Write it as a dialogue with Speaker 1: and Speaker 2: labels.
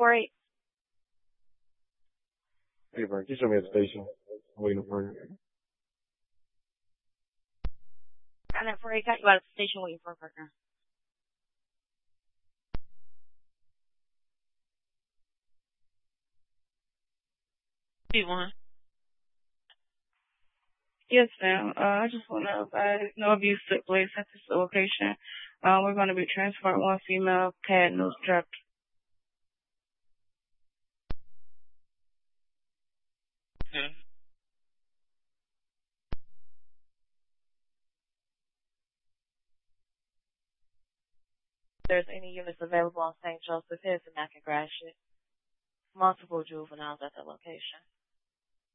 Speaker 1: 948.
Speaker 2: Hey, Frank, you show me at the station. I'm waiting for you.
Speaker 1: 948, got you out at the station waiting for a partner.
Speaker 3: P1.
Speaker 4: Yes, ma'am. I just want to know if you took place at this location. We're going to be transporting one female CAD nose dropped.
Speaker 3: Okay.
Speaker 1: If there's any units available on St. Joseph, here's the Mac and Gratiot. Multiple juveniles at the location.